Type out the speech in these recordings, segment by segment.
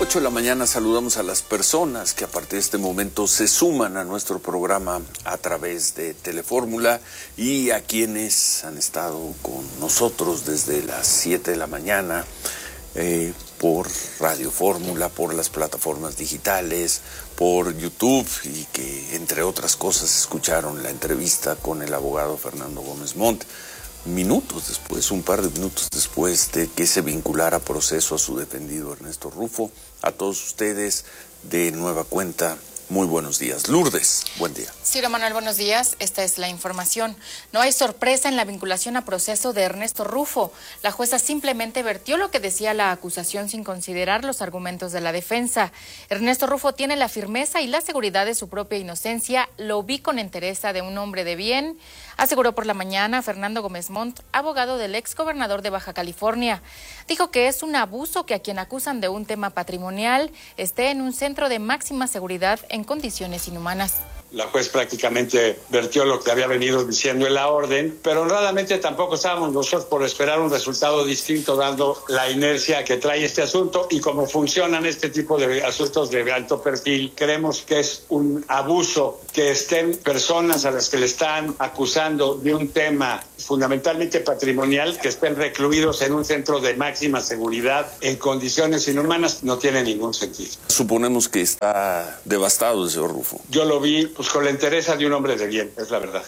8 de la mañana saludamos a las personas que a partir de este momento se suman a nuestro programa a través de Telefórmula y a quienes han estado con nosotros desde las 7 de la mañana por Radio Fórmula, por las plataformas digitales, por YouTube y que entre otras cosas escucharon la entrevista con el abogado Fernando Gómez Montt. Minutos después, un par de minutos después de que se vinculara a proceso a su defendido Ernesto Rufo. A todos ustedes, de nueva cuenta, muy buenos días. Lourdes, buen día. Ciro Manuel, buenos días. Esta es la información. No hay sorpresa en la vinculación a proceso de Ernesto Rufo. La jueza simplemente vertió lo que decía la acusación sin considerar los argumentos de la defensa. Ernesto Rufo tiene la firmeza y la seguridad de su propia inocencia. Lo vi con entereza de un hombre de bien, aseguró por la mañana Fernando Gómez Montt, abogado del exgobernador de Baja California. Dijo que es un abuso que a quien acusan de un tema patrimonial esté en un centro de máxima seguridad en condiciones inhumanas. La juez prácticamente vertió lo que había venido diciendo en la orden, pero honradamente tampoco estábamos nosotros por esperar un resultado distinto dando la inercia que trae este asunto y cómo funcionan este tipo de asuntos de alto perfil. Creemos que es un abuso que estén personas a las que le están acusando de un tema fundamentalmente patrimonial, que estén recluidos en un centro de máxima seguridad en condiciones inhumanas, no tiene ningún sentido. Suponemos que está devastado el señor Rufo. Yo lo vi con la entereza de un hombre de bien, es la verdad.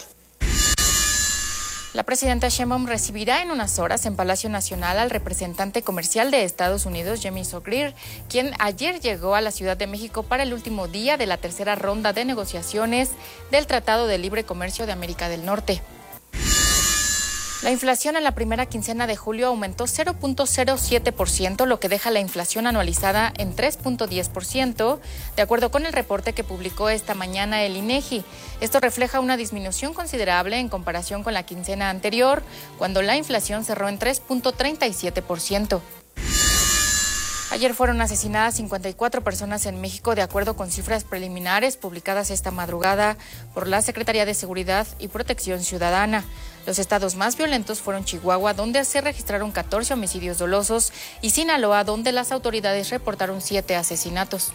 La presidenta Sheinbaum recibirá en unas horas en Palacio Nacional al representante comercial de Estados Unidos, Jamie Sogleer, quien ayer llegó a la Ciudad de México para el último día de la tercera ronda de negociaciones del Tratado de Libre Comercio de América del Norte. La inflación en la primera quincena de julio aumentó 0.07%, lo que deja la inflación anualizada en 3.10%, de acuerdo con el reporte que publicó esta mañana el INEGI. Esto refleja una disminución considerable en comparación con la quincena anterior, cuando la inflación cerró en 3.37%. Ayer fueron asesinadas 54 personas en México, de acuerdo con cifras preliminares publicadas esta madrugada por la Secretaría de Seguridad y Protección Ciudadana. Los estados más violentos fueron Chihuahua, donde se registraron 14 homicidios dolosos, y Sinaloa, donde las autoridades reportaron 7 asesinatos.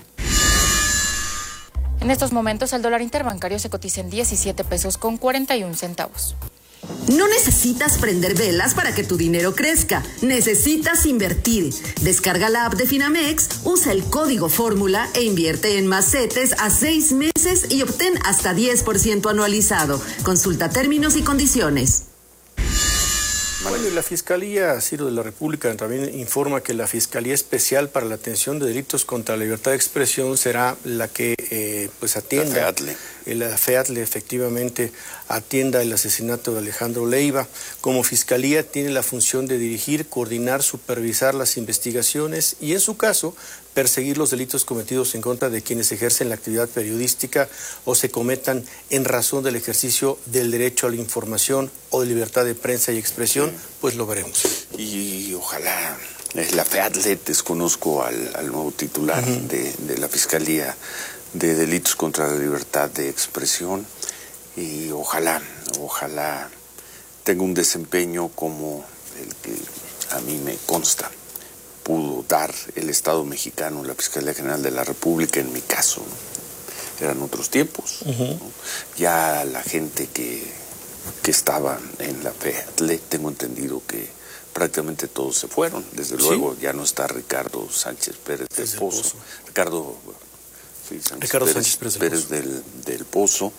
En estos momentos, el dólar interbancario se cotiza en 17 pesos con 41 centavos. No necesitas prender velas para que tu dinero crezca, necesitas invertir. Descarga la app de Finamex, usa el código Fórmula e invierte en más CETES a 6 meses y obtén hasta 10% anualizado. Consulta términos y condiciones. Bueno, y la Fiscalía, Ciro, de la República también informa que la Fiscalía Especial para la Atención de Delitos contra la Libertad de Expresión será la que atienda. La FEATLE efectivamente atienda el asesinato de Alejandro Leiva. Como Fiscalía tiene la función de dirigir, coordinar, supervisar las investigaciones y, en su caso, perseguir los delitos cometidos en contra de quienes ejercen la actividad periodística o se cometan en razón del ejercicio del derecho a la información o de libertad de prensa y expresión, pues lo veremos. Y ojalá la FEATLE, desconozco al nuevo titular de la Fiscalía de Delitos contra la Libertad de Expresión, y ojalá tenga un desempeño como el que a mí me consta pudo dar el Estado mexicano, la Fiscalía General de la República, en mi caso, ¿no? Eran otros tiempos, ¿no? Ya la gente que estaba en la FEATLE, tengo entendido que prácticamente todos se fueron. Desde luego ya no está Ricardo Sánchez Pérez del Pozo. Ricardo Sánchez Pérez del Pozo.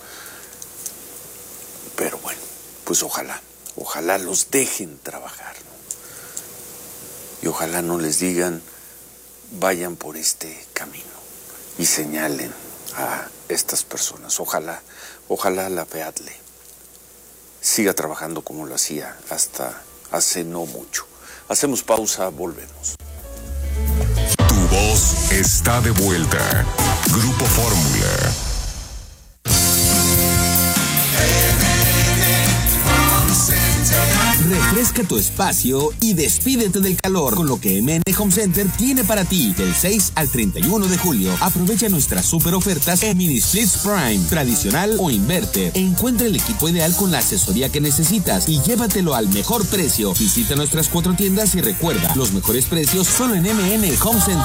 Pero bueno, pues ojalá los dejen trabajar, ¿no? Y ojalá no les digan, vayan por este camino y señalen a estas personas. Ojalá la FEATLE siga trabajando como lo hacía hasta hace no mucho. Hacemos pausa, volvemos. Tu voz está de vuelta. Grupo Fórmula. Refresca tu espacio y despídete del calor con lo que M&N Home Center tiene para ti. Del 6 al 31 de julio, aprovecha nuestras super ofertas en Mini Splits Prime, tradicional o inverter. Encuentra el equipo ideal con la asesoría que necesitas y llévatelo al mejor precio. Visita nuestras 4 tiendas y recuerda, los mejores precios solo en M&N Home Center.